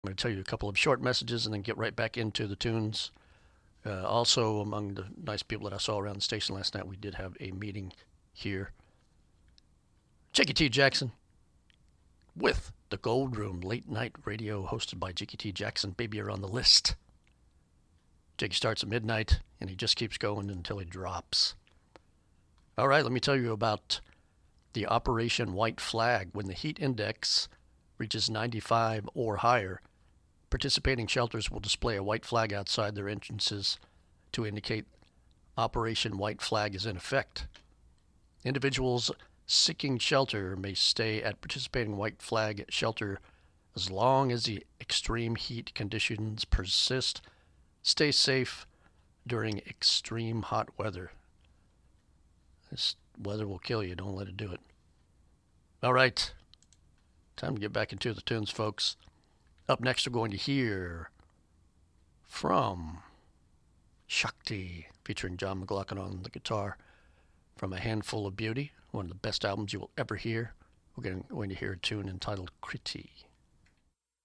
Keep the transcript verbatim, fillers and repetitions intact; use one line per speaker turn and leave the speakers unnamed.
I'm going to tell you a couple of short messages and then get right back into the tunes. Uh, also, among the nice people that I saw around the station last night, we did have a meeting here. Jackie T. Jackson with the Gold Room late night radio hosted by Jackie T. Jackson. Baby, you're on the list. Jackie starts at midnight and he just keeps going until he drops. All right, let me tell you about the Operation White Flag. When the heat index reaches ninety-five or higher, participating shelters will display a white flag outside their entrances to indicate Operation White Flag is in effect. Individuals seeking shelter may stay at participating white flag shelter as long as the extreme heat conditions persist. Stay safe during extreme hot weather. This weather will kill you. Don't let it do it. All right. Time to get back into the tunes, folks. Up next, we're going to hear from Shakti, featuring John McLaughlin on the guitar, from A Handful of Beauty, one of the best albums you will ever hear. We're going to hear a tune entitled Kriti.